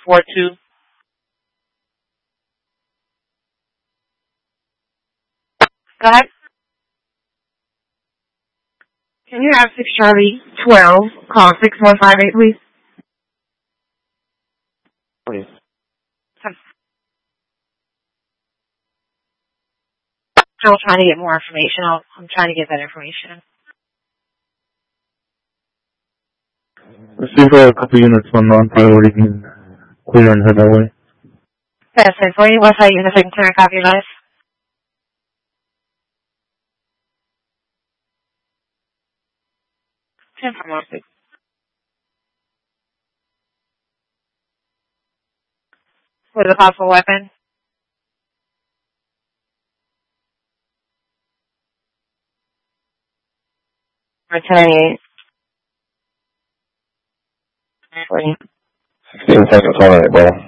42. Go ahead. Can you have 6 Charlie 12, call 6158, please? Please. Still trying to get more information. I'm trying to get that information. Receive a couple units on non-priority and clear and head that way. That's it for you. What's that unit so I can clear a copy of your life? With a possible weapon? Or 1098. 16 seconds on it, brother.